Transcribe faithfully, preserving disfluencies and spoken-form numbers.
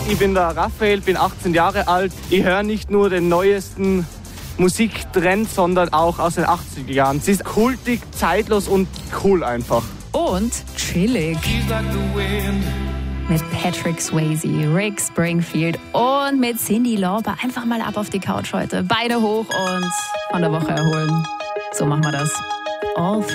Ich bin der Raphael, bin achtzehn Jahre alt. Ich höre nicht nur den neuesten Musiktrend, sondern auch aus den achtziger Jahren. Sie ist kultig, zeitlos und cool einfach. Und chillig. Mit Patrick Swayze, Rick Springfield und mit Cyndi Lauper. Einfach mal ab auf die Couch heute. Beine hoch und von der Woche erholen. So machen wir das. All